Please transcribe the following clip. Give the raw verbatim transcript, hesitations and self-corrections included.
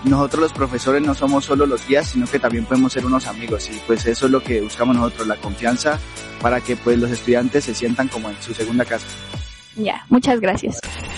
nosotros los profesores no somos solo los guías, sino que también podemos ser unos amigos, y pues eso es lo que buscamos nosotros, la confianza para que pues los estudiantes se sientan como en su segunda casa. Ya, muchas gracias.